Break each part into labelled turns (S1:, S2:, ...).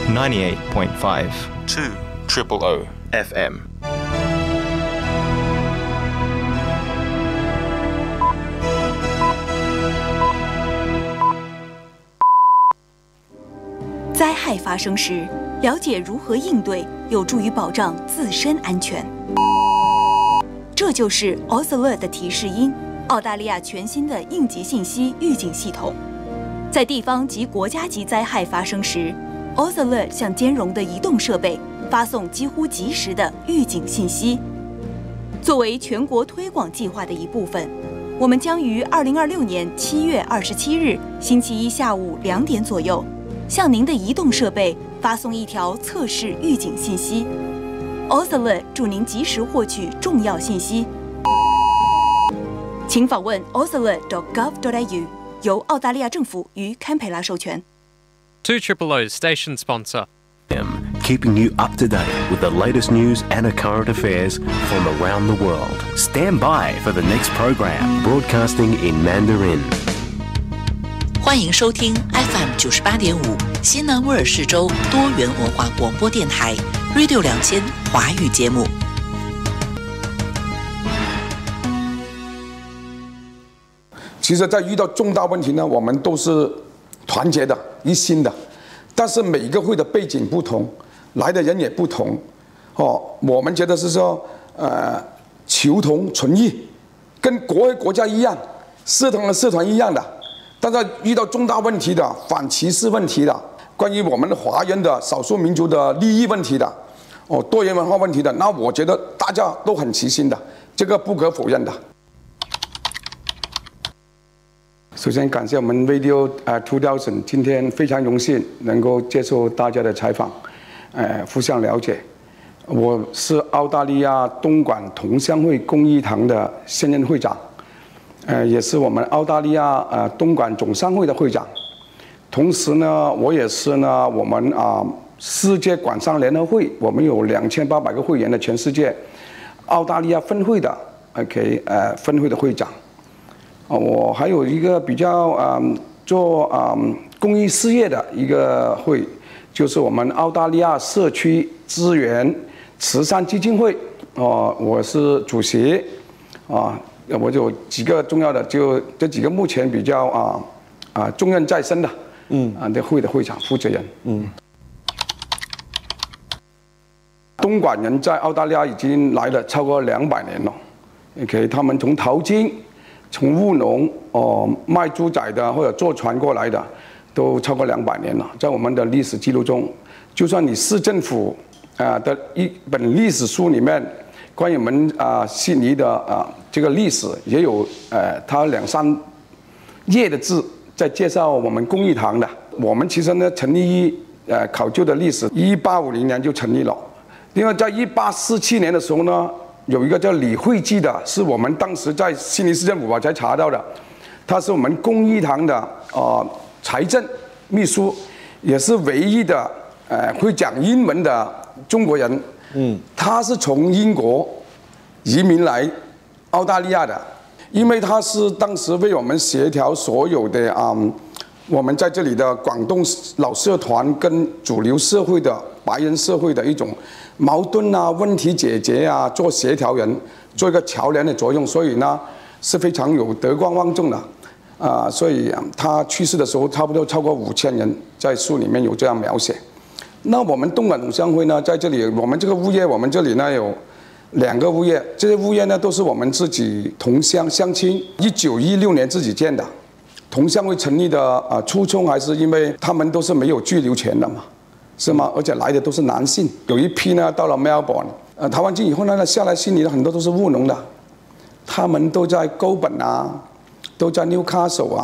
S1: 98.5 2 FM。
S2: 灾害发生时，了解如何应对，有助于保障自身安全。这就是 AusAlert 的提示音，澳大利亚全新的应急信息预警系统。在地方及国家级灾害发生时， AusAlert 向兼容的移动设备发送几乎即时的预警信息。作为全国推广计划的一部分，我们将于2026年7月27日星期一下午2点左右，向您的移动设备发送一条测试预警信息。AusAlert 祝您及时获取重要信息。请访问 ausalert.gov.au， 由澳大利亚政府与堪培拉授权。
S3: 200 station sponsor.
S4: Keeping you up to date with the latest news and current affairs from around the world. Stand by for the next program, broadcasting in Mandarin.
S5: 欢迎收听 FM 98.5西南威尔士州多元文化广播电台 Radio 2000华语节目。
S6: 其实在遇到重大问题呢，我们都是团结的一心的，但是每一个会的背景不同，来的人也不同。我们觉得是说求同存异，跟国会国家一样，社团和社团一样的。但是遇到重大问题的、反歧视问题的、关于我们华人的少数民族的利益问题的、多元文化问题的，那我觉得大家都很齐心的，这个不可否认的。首先感谢我们 Radio 2000，今天非常荣幸能够接受大家的采访，互相了解。我是澳大利亚东莞同乡会公益堂的现任会长。也是我们澳大利亚东莞总商会的会长，同时呢，我也是呢我们世界管商联合会，我们有2800个会员的全世界澳大利亚分会的分会的会长。我还有一个比较做公益事业的一个会，就是我们澳大利亚社区资源慈善基金会，我是主席我有几个重要的，就这几个目前比较重任在身的，的会的会长负责人。东莞人在澳大利亚已经来了超过200年了。他们从淘金、从务农、卖猪仔的或者坐船过来的，都超过200年了。在我们的历史记录中，就算你市政府的一本历史书里面，关于我们悉尼的这个历史也有它2-3页的字在介绍我们公益堂的。我们其实呢成立考究的历史1850年就成立了。另外在1847年的时候呢，有一个叫李惠基的，是我们当时在悉尼市政府才查到的，他是我们公益堂的财政秘书，也是唯一的会讲英文的中国人。他是从英国移民来澳大利亚的，因为他是当时为我们协调所有的我们在这里的广东老社团跟主流社会的白人社会的一种矛盾问题解决做协调人，做一个桥梁的作用，所以呢是非常有德高望重的所以他去世的时候差不多超过5000人，在书里面有这样描写。那我们东莞总商会呢，在这里我们这个物业，我们这里呢有2个物业，这些物业呢都是我们自己同乡乡亲1916年自己建的。同乡会成立的初衷还是因为他们都是没有居留权的嘛，是吗？而且来的都是男性，有一批呢到了 Melbourne， 台湾境以后呢下来悉尼的很多都是务农的，他们都在高本都在 Newcastle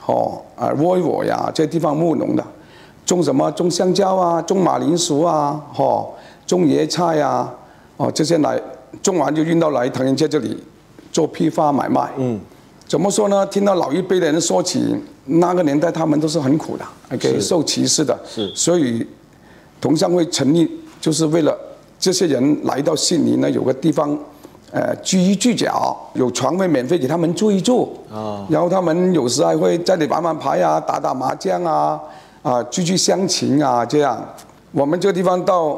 S6: Royal 这些地方务农的。种什么？种香蕉种马铃薯种椰菜这些来种完就运到来唐人街这里做批发买卖。怎么说呢？听到老一辈的人说起那个年代，他们都是很苦的，受歧视的。所以同乡会成立就是为了这些人来到悉尼呢，有个地方聚一聚脚，有床位免费给他们住一住然后他们有时还会在这里玩玩牌打打麻将聚聚乡情这样。 我们这个地方到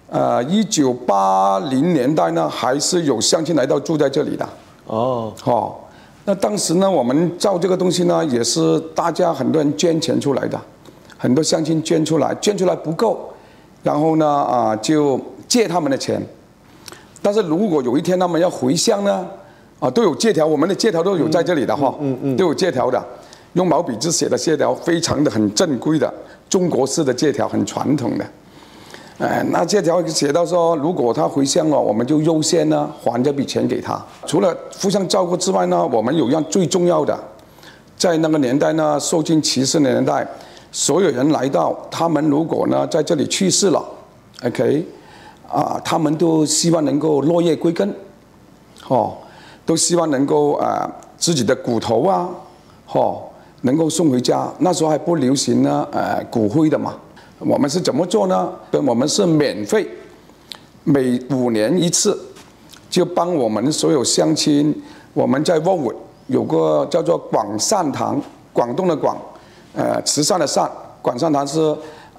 S6: 1980年代呢，还是有乡亲来到住在这里的。那当时呢，我们造这个东西呢，也是大家很多人捐钱出来的，很多乡亲捐出来不够，然后呢就借他们的钱。但是如果有一天他们要回乡呢，都有借条，我们的借条都有在这里的都有借条的，用毛笔字写的借条，非常的很正规的中国式的借条，很传统的。那借条写到说，如果他回乡了，我们就优先呢还这笔钱给他。除了互相照顾之外呢，我们有一样最重要的，在那个年代呢，受尽歧视的年代，所有人来到，他们如果呢在这里去世了 ，OK， 他们都希望能够落叶归根，都希望能够自己的骨头能够送回家。那时候还不流行呢骨灰的嘛。我们是怎么做呢？我们是免费，每5年一次，就帮我们所有乡亲。我们在沃wood有个叫做广善堂，广东的广，慈善的善，广善堂是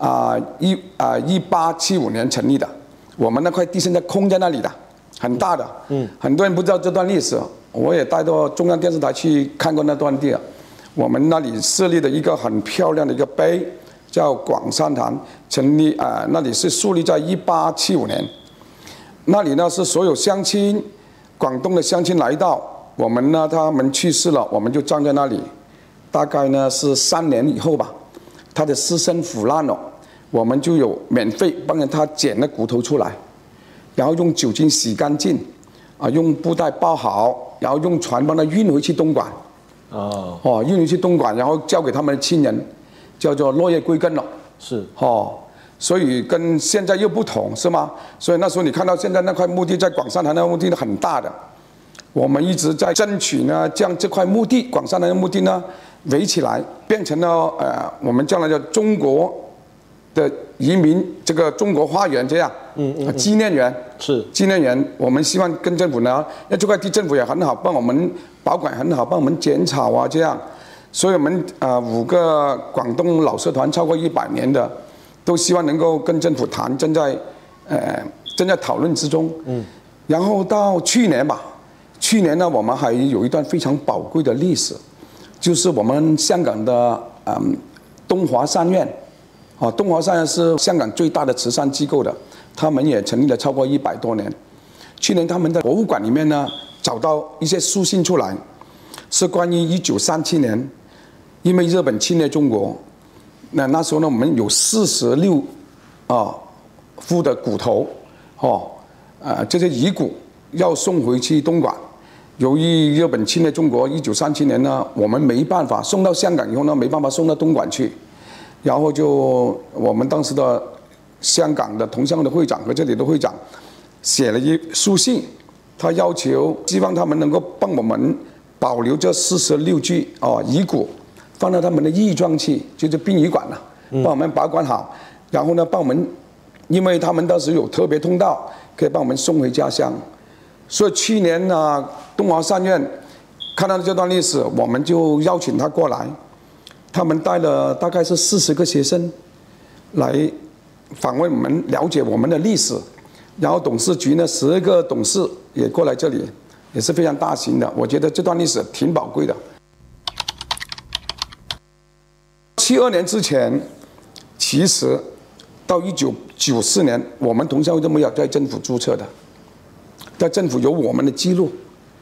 S6: 1875年成立的。我们那块地现在空在那里的，很大的。很多人不知道这段历史，我也带到中央电视台去看过那段地。我们那里设立的一个很漂亮的一个碑。叫广善堂，成立那里是树立在1875年。那里呢是所有乡亲，广东的乡亲来到，我们呢他们去世了，我们就站在那里。大概呢是3年以后吧，他的尸身腐烂了，我们就有免费帮他捡了骨头出来，然后用酒精洗干净，用布袋包好，然后用船帮他运回去东莞。运回去东莞，然后交给他们的亲人。叫做落叶归根了，所以跟现在又不同，是吗？所以那时候你看到现在那块墓地在广善堂那块墓地很大的，我们一直在争取呢，将这块墓地广善堂的墓地呢围起来，变成了我们将来的中国的移民这个中国花园这样，纪念园是纪念园。我们希望跟政府呢，因为这块地政府也很好，帮我们保管很好，帮我们剪草这样。所以我们5个广东老社团超过100年的，都希望能够跟政府谈，正在讨论之中。然后到去年吧，去年呢我们还有一段非常宝贵的历史，就是我们香港的东华三院，东华三院是香港最大的慈善机构的，他们也成立了超过100多年。去年他们的博物馆里面呢找到一些书信出来，是关于1937年。因为日本侵略中国，那时候呢，我们有46副的骨头，这些遗骨要送回去东莞。由于日本侵略中国，1937年呢，我们没办法送到香港以后呢，没办法送到东莞去，然后就我们当时的香港的同乡会的会长和这里的会长写了一书信，他要求希望他们能够帮我们保留这46具遗骨。放到他们的义庄去，就是殡仪馆了，帮我们保管好，然后呢，帮我们，因为他们当时有特别通道，可以帮我们送回家乡。所以去年呢，东华三院看到这段历史，我们就邀请他过来，他们带了大概是40个学生来访问我们，了解我们的历史。然后董事局呢，12个董事也过来这里，也是非常大型的。我觉得这段历史挺宝贵的。72年之前，其实到1994年，我们同乡会都没有在政府注册的，在政府有我们的记录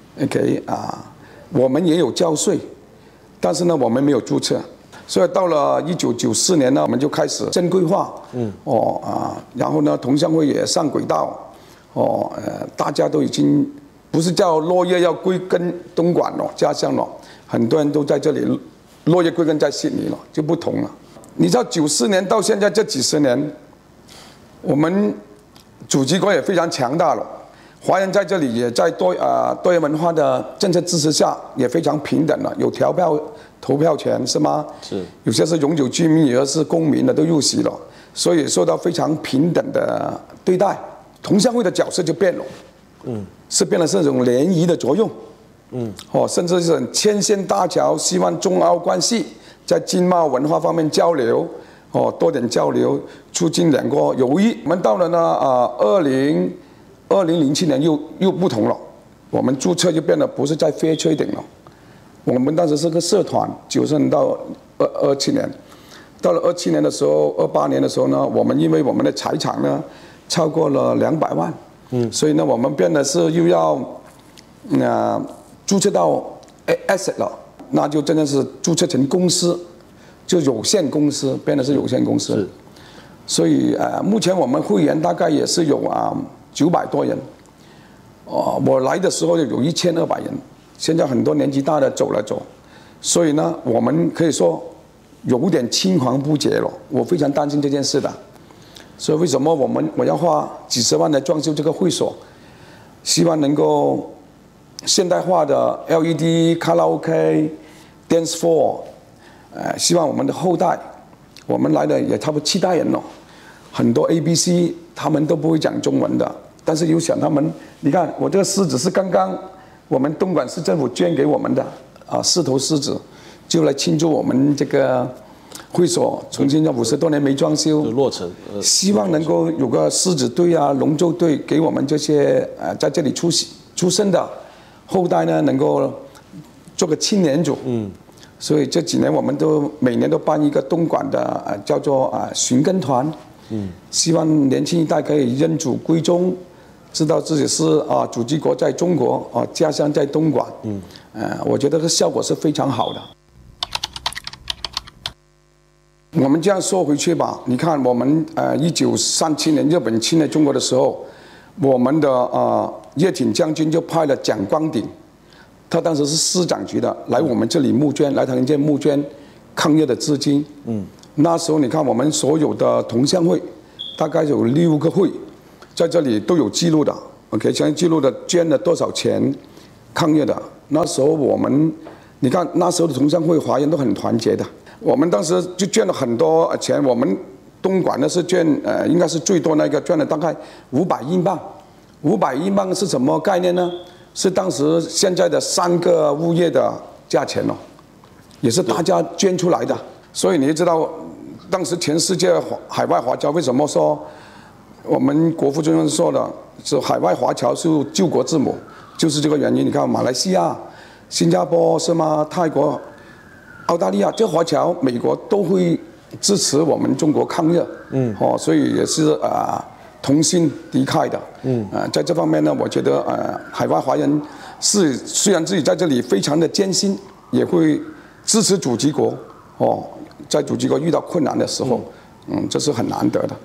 S6: ，OK 我们也有交税，但是呢，我们没有注册。所以到了1994年呢，我们就开始正规化，然后呢，同乡会也上轨道，大家都已经不是叫落叶要归根东莞了，家乡了，很多人都在这里。落叶归根在悉尼了，就不同了。你知道94年到现在这几十年，我们祖籍国也非常强大了，华人在这里也在多元文化的政策支持下，也非常平等了，有投票权是吗？是。有些是永久居民，有些是公民的都入籍了，所以受到非常平等的对待。同乡会的角色就变了，是变了这种联谊的作用。甚至是牵线搭桥，希望中澳关系在经贸文化方面交流， 多点交流，促进两国友谊。我们到了呢2007年又不同了，我们注册就变得不是在 Fair Trading 了，我们当时是个社团，90年到27年，到了27年的时候，28年的时候呢，我们因为我们的财产呢超过了200万，所以呢我们变得是又要注册到 asset 了，那就真的是注册成公司，就有限公司，变得是有限公司。所以目前我们会员大概也是有900多人，我来的时候有1200人，现在很多年纪大的走了走，所以呢，我们可以说有点青黄不接了，我非常担心这件事的。所以为什么我要花几十万来装修这个会所，希望能够现代化的 LED 卡拉 OK、dance floor， 希望我们的后代，我们来的也差不多7代人了，很多 ABC 他们都不会讲中文的，但是有想他们，你看我这个狮子是刚刚我们东莞市政府捐给我们的4头狮子，就来庆祝我们这个会所重新要50多年没装修
S7: 落成，
S6: 希望能够有个狮子队龙舟队给我们这些在这里出生的后代呢，能够做个青年组。所以这几年我们都每年都办一个东莞的叫做寻根团，希望年轻一代可以认祖归宗，知道自己是祖籍国在中国，家乡在东莞。我觉得这效果是非常好的。我们这样说回去吧，你看我们1937年日本侵略中国的时候，我们的叶挺将军就派了蒋光鼎，他当时是市长级的，来我们这里募捐，来唐人街募捐抗日的资金。那时候你看我们所有的同乡会，大概有6个会，在这里都有记录的。OK， 现在记录的捐了多少钱抗日的。那时候我们，你看那时候的同乡会华人都很团结的。我们当时就捐了很多钱，我们东莞呢是捐应该是最多那个捐了大概500英镑。500英镑是什么概念呢？是当时现在的3个物业的价钱哦，也是大家捐出来的。所以你就知道，当时全世界海外华侨为什么说我们国父中央说的是海外华侨是救国之母，就是这个原因。你看马来西亚、新加坡是吗？泰国、澳大利亚这华侨，美国都会支持我们中国抗日。所以也是同心敌忾的。在这方面呢，我觉得海外华人是虽然自己在这里非常的艰辛，也会支持祖籍国。在祖籍国遇到困难的时候，这是很难得的。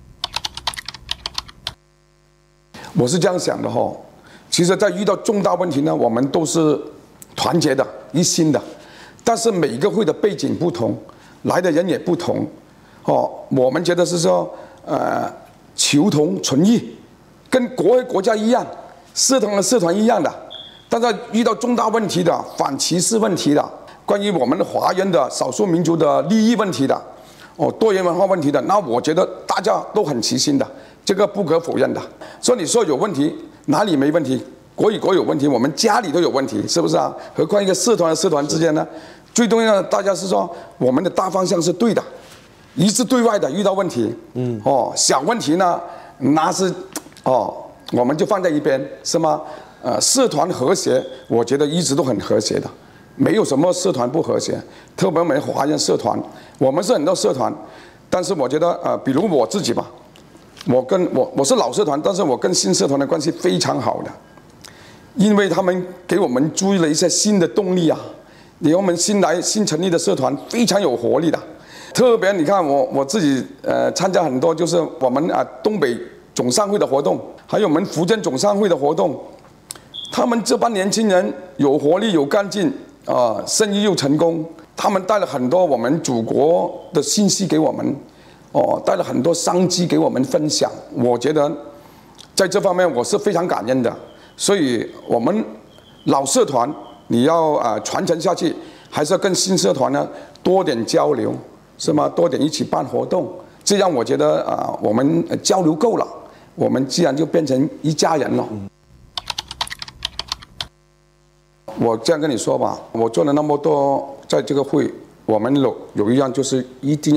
S6: 我是这样想的其实在遇到重大问题呢，我们都是团结的、一心的。但是每个会的背景不同，来的人也不同，我们觉得是说，求同存异，跟国家一样，社团和社团一样的。但是遇到重大问题的、反歧视问题的、关于我们华人的少数民族的利益问题的，多元文化问题的，那我觉得大家都很齐心的，这个不可否认的。所以你说有问题，哪里没问题？国与国有问题，我们家里都有问题，是不是啊？何况一个社团和社团之间呢？最重要的，大家是说我们的大方向是对的，一致对外的。遇到问题，小问题呢，那是我们就放在一边，是吗？社团和谐，我觉得一直都很和谐的，没有什么社团不和谐。特别我们华人社团，我们是很多社团，但是我觉得比如我自己吧，我是老社团，但是我跟新社团的关系非常好的。因为他们给我们注意了一些新的动力我们新成立的社团非常有活力的，特别你看我自己参加很多就是我们东北总商会的活动，还有我们福建总商会的活动，他们这帮年轻人有活力有干劲生意又成功，他们带了很多我们祖国的信息给我们，带了很多商机给我们分享。我觉得在这方面我是非常感恩的。所以我们老社团你要传承下去，还是要跟新社团呢多点交流，是吗？多点一起办活动，这样我觉得我们交流够了，我们自然就变成一家人了。我这样跟你说吧，我做了那么多，在这个会，我们有一样就是一定要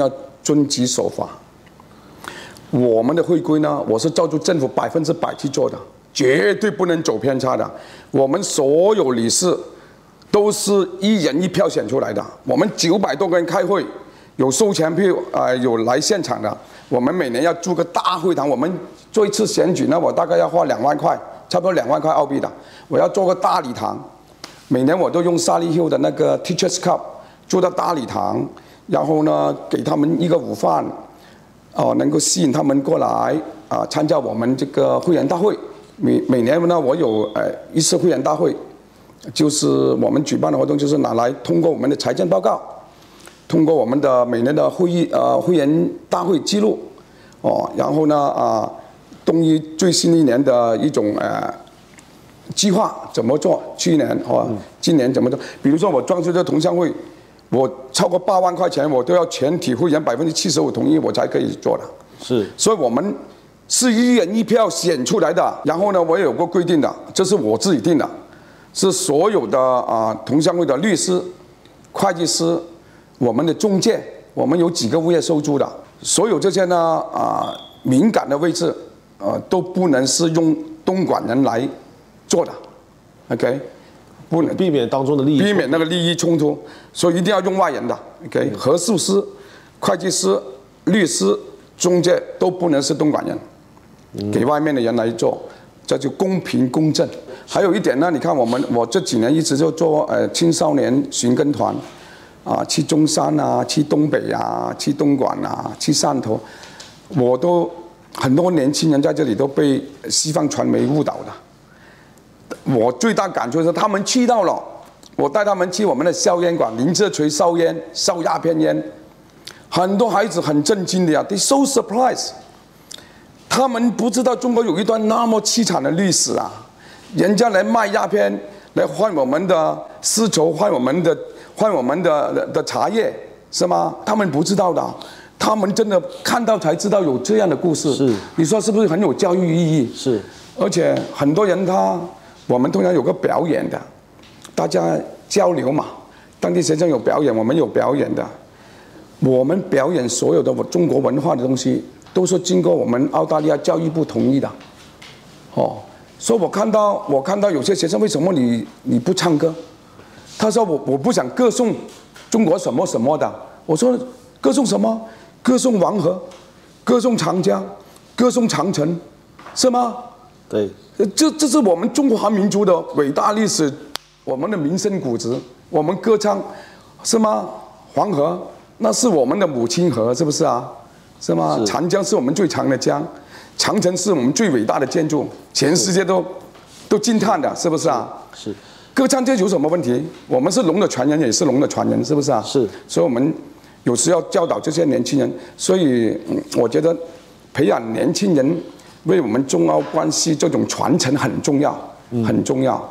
S6: 遵纪守法。我们的会规呢，我是照住政府100%去做的，绝对不能走偏差的。我们所有理事都是1人1票选出来的，我们900多个人开会，有收钱票有来现场的。我们每年要租个大会堂，我们做一次选举呢，我大概要花2万块，差不多2万块澳币的。我要做个大礼堂，每年我都用沙利 Hill 的那个 Teachers Cup 做到大礼堂，然后呢给他们一个午饭。能够吸引他们过来参加我们这个会员大会。每年呢，我有一次会员大会，就是我们举办的活动，就是拿来通过我们的财政报告，通过我们的每年的会员大会记录，然后呢动议最新一年的一种计划怎么做，去年今年怎么做？比如说我装修这同乡会。我超过8万块钱，我都要全体会员75%同意，我才可以做的。
S7: 是，
S6: 所以我们是1人1票选出来的。然后呢，我也有个规定的，这是我自己定的，是所有的同乡会的律师、会计师、我们的中介，我们有几个物业收租的，所有这些呢敏感的位置都不能是用东莞人来做的 ，OK。不能
S7: 避免当中的利益，
S6: 避免那个利益冲突，所以一定要用外人的 ，OK， 核数师、会计师、律师、中介都不能是东莞人，给外面的人来做，这就公平公正。还有一点呢，你看我这几年一直就做青少年寻根团，去中山去东北去东莞去汕头，我都很多年轻人在这里都被西方传媒误导的。我最大感触是，他们去到了，我带他们去我们的硝烟馆，林则垂烧烟、烧鸦片烟，很多孩子很震惊的呀 ，they so surprised， 他们不知道中国有一段那么凄惨的历史啊，人家来卖鸦片，来换我们的丝绸，换我们的茶叶，是吗？他们不知道的，他们真的看到才知道有这样的故事。
S7: 是，
S6: 你说是不是很有教育意义？
S7: 是，
S6: 而且很多人我们通常有个表演的，大家交流嘛。当地学生有表演，我们有表演的。我们表演所有的中国文化的东西，都是经过我们澳大利亚教育部同意的。所以我看到有些学生，为什么你不唱歌？他说我不想歌颂中国什么什么的。我说歌颂什么？歌颂黄河，歌颂长江，歌颂长城，是吗？
S7: 对。
S6: 这是我们中华民族的伟大历史，我们的名声古直，我们歌唱，是吗？黄河那是我们的母亲河，是不是啊？是吗？长江是我们最长的江，长城是我们最伟大的建筑，全世界都惊叹的，是不是啊？
S7: 是。
S6: 歌唱这有什么问题？我们是龙的传人，也是龙的传人，是不是啊？
S7: 是。
S6: 所以我们有时要教导这些年轻人，所以我觉得培养年轻人。为我们中澳关系这种传承很重要，很重要。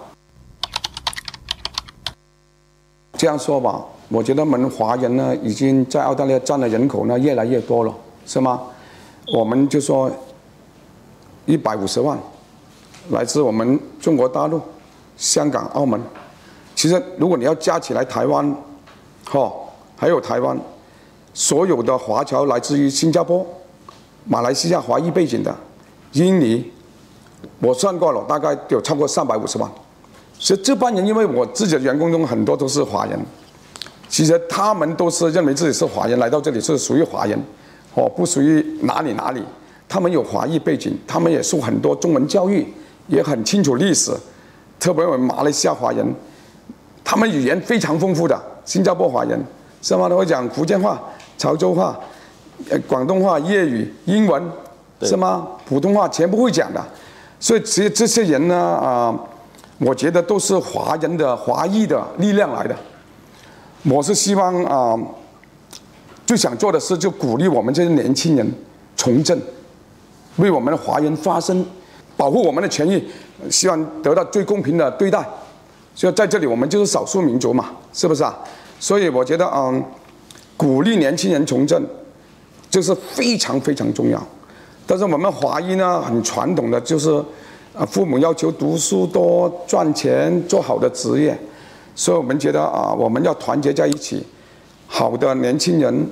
S6: 这样说吧，我觉得我们华人呢，已经在澳大利亚占的人口呢越来越多了，是吗？我们就说150万，来自我们中国大陆、香港、澳门。其实如果你要加起来台湾，还有台湾，所有的华侨来自于新加坡、马来西亚华裔背景的。印尼，我算过了，大概有超过350万。所以这帮人，因为我自己的员工中很多都是华人，其实他们都是认为自己是华人，来到这里是属于华人，不属于哪里。他们有华裔背景，他们也受很多中文教育，也很清楚历史。特别我们马来西亚华人，他们语言非常丰富的。新加坡华人，是吗？他会讲福建话、潮州话、广东话、粤语、英文。是吗？普通话全部会讲的，所以其实这些人呢，我觉得都是华人的华裔的力量来的。我是希望最想做的事就鼓励我们这些年轻人从政，为我们的华人发声，保护我们的权益，希望得到最公平的对待。所以在这里我们就是少数民族嘛，是不是啊？所以我觉得鼓励年轻人从政，就是非常非常重要。但是我们华裔呢，很传统的就是，父母要求读书多、赚钱、做好的职业，所以我们觉得我们要团结在一起，好的年轻人、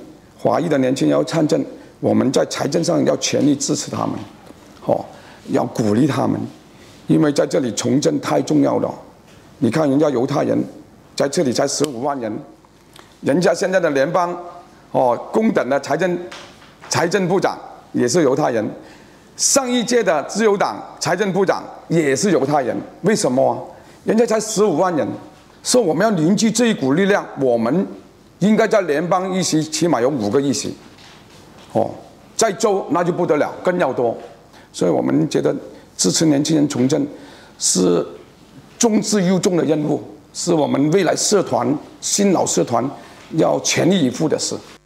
S6: 华裔的年轻人要参政，我们在财政上要全力支持他们，要鼓励他们，因为在这里从政太重要了。你看人家犹太人在这里才15万人，人家现在的联邦公等的财政部长也是犹太人，上一届的自由党财政部长也是犹太人，为什么啊？人家才15万人，所以我们要凝聚这一股力量，我们应该在联邦议席起码有5个议席，在州那就不得了，更要多。所以我们觉得支持年轻人从政是重质又重的任务，是我们未来社团新老社团要全力以赴的事。